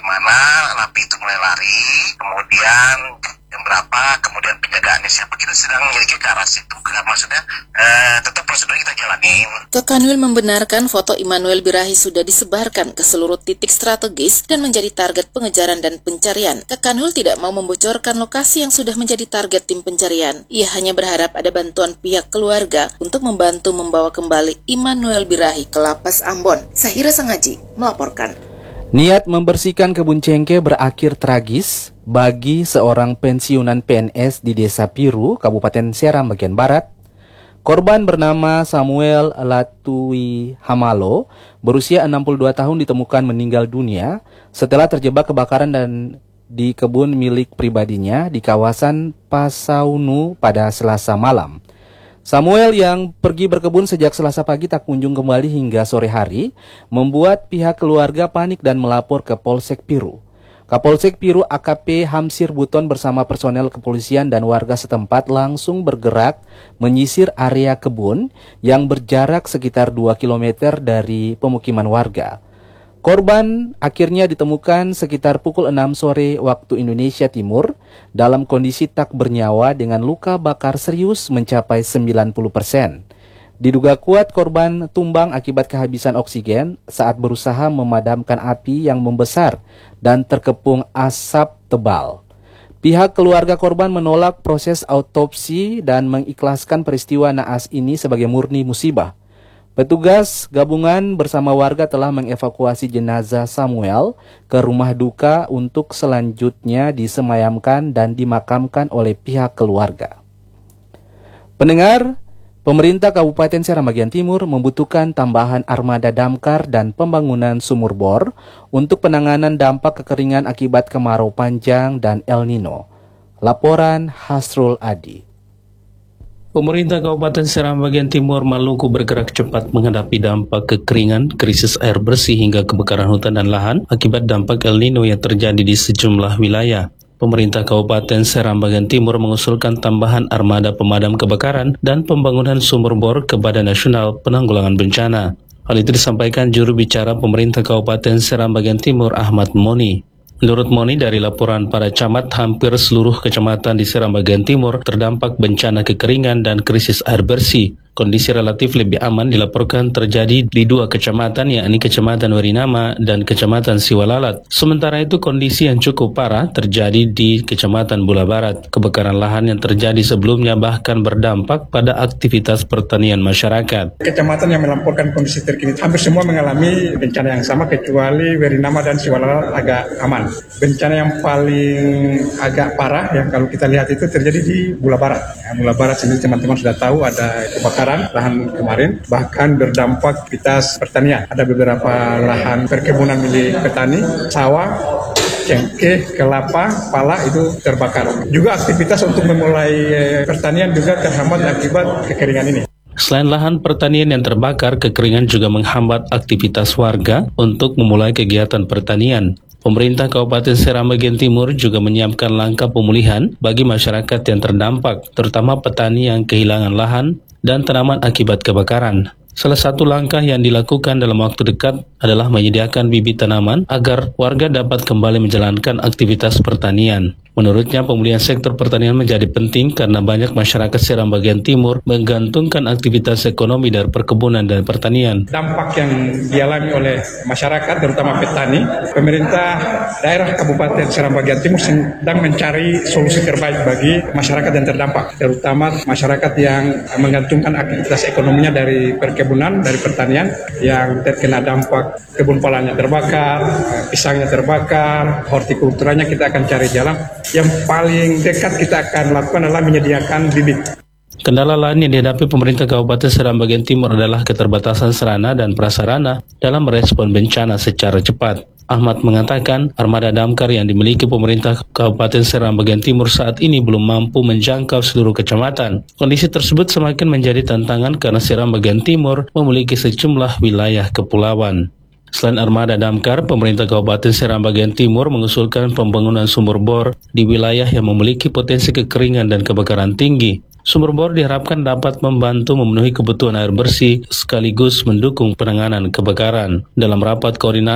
mana napi itu mulai lari, kemudian jam berapa, kemudian penjagaannya siapa, kita sedang menyelidiki ke arah situ. Maksudnya tetap prosedur kita jalanin. Kanwil membenarkan foto Immanuel Birahi sudah disebarkan ke seluruh titik strategis dan menjadi target pengejaran dan pencarian. Kanwil tidak mau membocorkan lokasi yang sudah menjadi target tim pencarian. Ia hanya berharap ada bantuan pihak keluarga untuk membantu membawa kembali Immanuel Birahi ke Lapas Ambon. Sahira Sangaji melaporkan. Niat membersihkan kebun cengkeh berakhir tragis bagi seorang pensiunan PNS di Desa Piru, Kabupaten Seram bagian Barat. Korban bernama Samuel Latui Hamalo, berusia 62 tahun ditemukan meninggal dunia setelah terjebak kebakaran dan di kebun milik pribadinya di kawasan Pasaunu pada Selasa malam. Samuel yang pergi berkebun sejak Selasa pagi tak kunjung kembali hingga sore hari, membuat pihak keluarga panik dan melapor ke Polsek Piru. Kapolsek Piru AKP Hamsir Buton bersama personel kepolisian dan warga setempat langsung bergerak menyisir area kebun yang berjarak sekitar 2 km dari pemukiman warga. Korban akhirnya ditemukan sekitar pukul 6 sore waktu Indonesia Timur dalam kondisi tak bernyawa dengan luka bakar serius mencapai 90%. Diduga kuat korban tumbang akibat kehabisan oksigen saat berusaha memadamkan api yang membesar dan terkepung asap tebal. Pihak keluarga korban menolak proses autopsi dan mengikhlaskan peristiwa naas ini sebagai murni musibah. Petugas gabungan bersama warga telah mengevakuasi jenazah Samuel ke rumah duka untuk selanjutnya disemayamkan dan dimakamkan oleh pihak keluarga. Pendengar, pemerintah Kabupaten Seram bagian Timur membutuhkan tambahan armada damkar dan pembangunan sumur bor untuk penanganan dampak kekeringan akibat kemarau panjang dan El Nino. Laporan Hasrul Adi. Pemerintah Kabupaten Seram bagian Timur Maluku bergerak cepat menghadapi dampak kekeringan, krisis air bersih hingga kebakaran hutan dan lahan akibat dampak El Nino yang terjadi di sejumlah wilayah. Pemerintah Kabupaten Seram bagian Timur mengusulkan tambahan armada pemadam kebakaran dan pembangunan sumur bor ke Badan Nasional Penanggulangan Bencana. Hal itu disampaikan juru bicara pemerintah Kabupaten Seram bagian Timur Ahmad Moni. Menurut Moni, dari laporan para camat, hampir seluruh kecamatan di Seram bagian Timur terdampak bencana kekeringan dan krisis air bersih. Kondisi relatif lebih aman dilaporkan terjadi di 2 kecamatan, yakni Kecamatan Warinama dan Kecamatan Siwalalat. Sementara itu, kondisi yang cukup parah terjadi di Kecamatan Bula Barat. Kebakaran lahan yang terjadi sebelumnya bahkan berdampak pada aktivitas pertanian masyarakat. Kecamatan yang melaporkan kondisi terkini hampir semua mengalami bencana yang sama kecuali Warinama dan Siwalalat agak aman. Bencana yang paling agak parah yang kalau kita lihat itu terjadi di Bula Barat. Bula Barat sendiri teman-teman sudah tahu ada kebakaran lahan kemarin, bahkan berdampak aktivitas pertanian. Ada beberapa lahan perkebunan milik petani, sawah, cengkeh, kelapa, pala itu terbakar. Juga aktivitas untuk memulai pertanian juga terhambat akibat kekeringan ini. Selain lahan pertanian yang terbakar, kekeringan juga menghambat aktivitas warga untuk memulai kegiatan pertanian. Pemerintah Kabupaten Seram bagian Timur juga menyiapkan langkah pemulihan bagi masyarakat yang terdampak, terutama petani yang kehilangan lahan dan tanaman akibat kebakaran. Salah satu langkah yang dilakukan dalam waktu dekat adalah menyediakan bibit tanaman agar warga dapat kembali menjalankan aktivitas pertanian. Menurutnya, pemulihan sektor pertanian menjadi penting karena banyak masyarakat Seram bagian Timur menggantungkan aktivitas ekonomi dari perkebunan dan pertanian. Dampak yang dialami oleh masyarakat, terutama petani, pemerintah daerah Kabupaten Seram bagian Timur sedang mencari solusi terbaik bagi masyarakat yang terdampak, terutama masyarakat yang menggantungkan aktivitas ekonominya dari perkebunan, dari pertanian, yang terkena dampak kebun palanya terbakar, pisangnya terbakar, hortikulturanya kita akan cari jalan. Yang paling dekat kita akan lakukan adalah menyediakan bibit. Kendala lain yang dihadapi pemerintah Kabupaten Seram bagian Timur adalah keterbatasan sarana dan prasarana dalam merespon bencana secara cepat. Ahmad mengatakan armada damkar yang dimiliki pemerintah Kabupaten Seram bagian Timur saat ini belum mampu menjangkau seluruh kecamatan. Kondisi tersebut semakin menjadi tantangan karena Seram bagian Timur memiliki sejumlah wilayah kepulauan. Selain armada damkar, pemerintah Kabupaten Seram bagian Timur mengusulkan pembangunan sumur bor di wilayah yang memiliki potensi kekeringan dan kebakaran tinggi. Sumur bor diharapkan dapat membantu memenuhi kebutuhan air bersih sekaligus mendukung penanganan kebakaran. Dalam rapat koordinasi